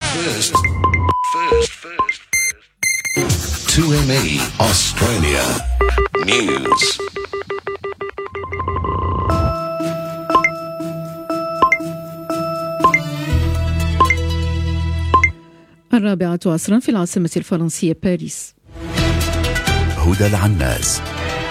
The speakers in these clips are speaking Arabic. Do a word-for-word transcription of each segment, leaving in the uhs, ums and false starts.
First, first, first, two M E Australia News. الرابعة عصرا في العاصمة الفرنسية باريس. هدى العناس.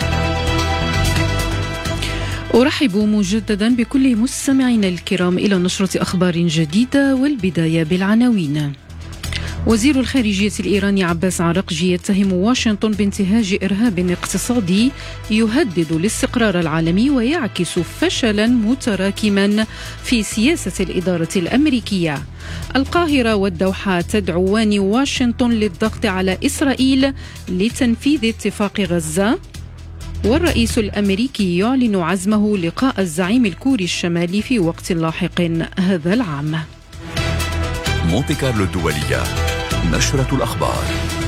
أرحب مجددا بكل مستمعينا الكرام إلى نشرة أخبار جديدة، والبداية بالعناوين. وزير الخارجية الإيراني عباس عراقجي يتهم واشنطن بانتهاج إرهاب اقتصادي يهدد الاستقرار العالمي ويعكس فشلا متراكما في سياسة الإدارة الأمريكية. القاهرة والدوحة تدعوان واشنطن للضغط على إسرائيل لتنفيذ اتفاق غزة. والرئيس الأمريكي يعلن عزمه لقاء الزعيم الكوري الشمالي في وقت لاحق هذا العام. مونتي كارلو الدولية، نشرة الأخبار.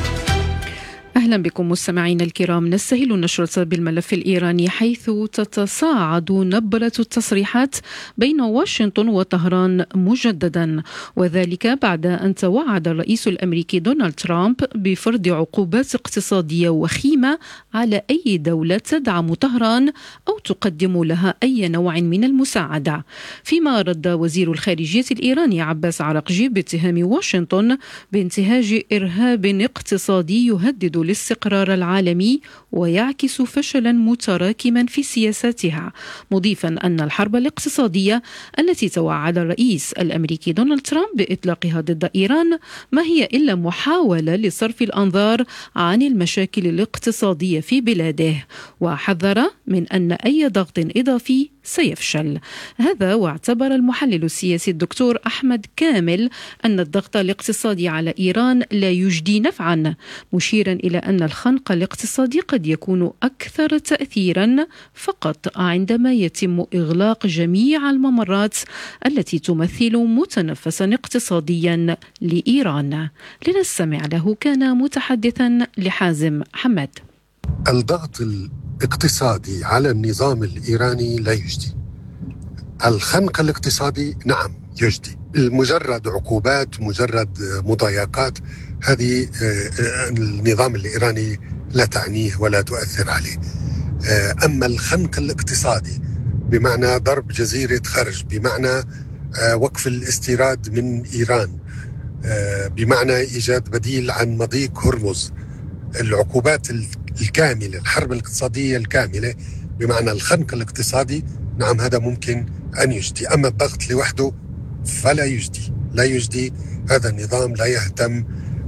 أهلا بكم مستمعينا الكرام. نستهل النشرة بالملف الإيراني، حيث تتصاعد نبرة التصريحات بين واشنطن وطهران مجددا، وذلك بعد أن توعد الرئيس الأمريكي دونالد ترامب بفرض عقوبات اقتصادية وخيمة على أي دولة تدعم طهران أو تقدم لها أي نوع من المساعدة. فيما رد وزير الخارجية الإيراني عباس عراقجي باتهام واشنطن بانتهاج إرهاب اقتصادي يهدد الاستقرار العالمي ويعكس فشلا متراكما في سياساتها، مضيفا أن الحرب الاقتصادية التي توعد الرئيس الأمريكي دونالد ترامب بإطلاقها ضد إيران ما هي إلا محاولة لصرف الأنظار عن المشاكل الاقتصادية في بلاده، وحذر من أن أي ضغط إضافي سيفشل. هذا واعتبر المحلل السياسي الدكتور أحمد كامل أن الضغط الاقتصادي على إيران لا يجدي نفعا، مشيرا إلى أن الخنق الاقتصادي قد يكون أكثر تأثيرا فقط عندما يتم إغلاق جميع الممرات التي تمثل متنفسا اقتصاديا لإيران. لنستمع له، كان متحدثا لحازم حماد. الضغط الاقتصادي على النظام الإيراني لا يجدي، الخنق الاقتصادي نعم يجدي. مجرد عقوبات، مجرد مضايقات، هذه النظام الإيراني لا تعنيه ولا تؤثر عليه. أما الخنق الاقتصادي بمعنى ضرب جزيرة خرج، بمعنى وقف الاستيراد من إيران، بمعنى إيجاد بديل عن مضيق هرمز، العقوبات الكاملة، الحرب الاقتصادية الكاملة بمعنى الخنق الاقتصادي، نعم هذا ممكن أن يجدي. أما الضغط لوحده فلا يجدي، لا يجدي. هذا النظام لا يهتم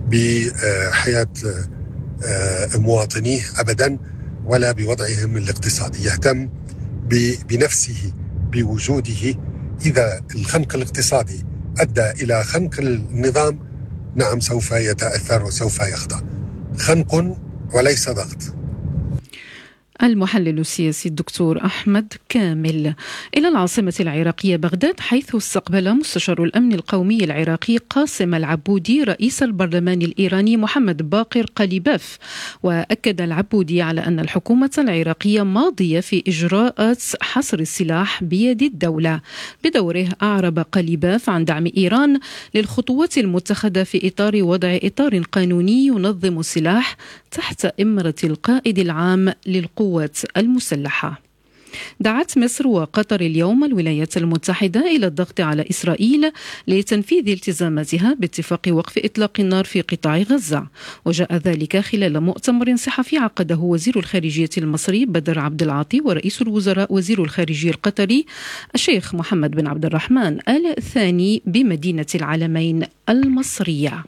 بحياة مواطنيه أبدا ولا بوضعهم الاقتصادي، يهتم بنفسه، بوجوده. إذا الخنق الاقتصادي أدى إلى خنق النظام، نعم سوف يتأثر وسوف يخضع. خنق وليس ضغط. المحلل السياسي الدكتور أحمد كامل. إلى العاصمة العراقية بغداد، حيث استقبل مستشار الأمن القومي العراقي قاسم العبودي رئيس البرلمان الإيراني محمد باقر قليباف. وأكد العبودي على أن الحكومة العراقية ماضية في إجراءات حصر السلاح بيد الدولة. بدوره أعرب قليباف عن دعم إيران للخطوات المتخذة في إطار وضع إطار قانوني ينظم السلاح تحت إمرة القائد العام للقوات المسلحة. دعت مصر وقطر اليوم الولايات المتحدة إلى الضغط على إسرائيل لتنفيذ التزاماتها باتفاق وقف إطلاق النار في قطاع غزة، وجاء ذلك خلال مؤتمر صحفي عقده وزير الخارجية المصري بدر عبد العاطي ورئيس الوزراء وزير الخارجية القطري الشيخ محمد بن عبد الرحمن آل ثاني بمدينة العلمين المصرية.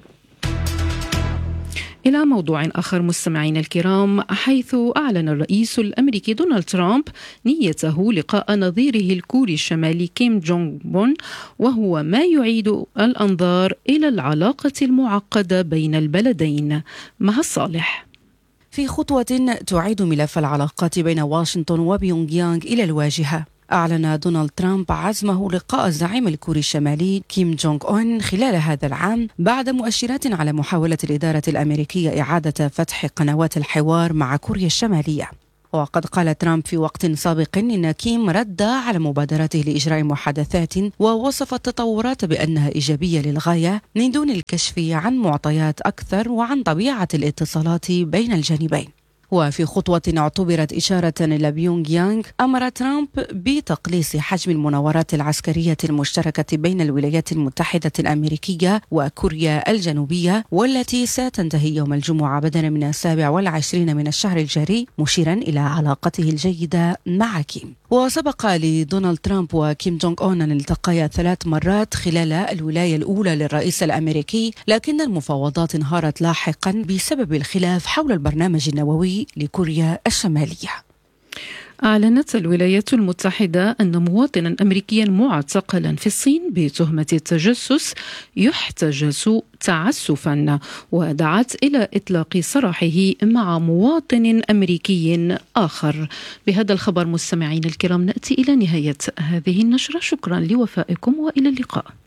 إلى موضوع آخر مستمعين الكرام، حيث أعلن الرئيس الأمريكي دونالد ترامب نيته لقاء نظيره الكوري الشمالي كيم جونغ بون، وهو ما يعيد الأنظار إلى العلاقة المعقدة بين البلدين. مها الصالح. في خطوة تعيد ملف العلاقات بين واشنطن وبيونغ يانغ إلى الواجهة، أعلن دونالد ترامب عزمه لقاء الزعيم الكوري الشمالي كيم جونغ أون خلال هذا العام، بعد مؤشرات على محاولة الإدارة الأمريكية إعادة فتح قنوات الحوار مع كوريا الشمالية. وقد قال ترامب في وقت سابق إن كيم رد على مبادرته لإجراء محادثات، ووصف التطورات بأنها إيجابية للغاية من دون الكشف عن معطيات أكثر وعن طبيعة الاتصالات بين الجانبين. وفي خطوة اعتبرت إشارة إلى بيونغ يانغ، أمر ترامب بتقليص حجم المناورات العسكرية المشتركة بين الولايات المتحدة الأمريكية وكوريا الجنوبية، والتي ستنتهي يوم الجمعة بدلا من السابع والعشرين من الشهر الجاري، مشيرا إلى علاقته الجيدة مع كيم. وسبق لدونالد ترامب وكيم جونغ أون أن التقيا ثلاث مرات خلال الولاية الأولى للرئيس الأمريكي، لكن المفاوضات انهارت لاحقا بسبب الخلاف حول البرنامج النووي لكوريا الشمالية. أعلنت الولايات المتحدة أن مواطنا أمريكيا معتقلا في الصين بتهمة التجسس يحتجز تعسفا، ودعت إلى إطلاق سراحه مع مواطن أمريكي آخر. بهذا الخبر مستمعين الكرام نأتي إلى نهاية هذه النشرة. شكرا لوفائكم وإلى اللقاء.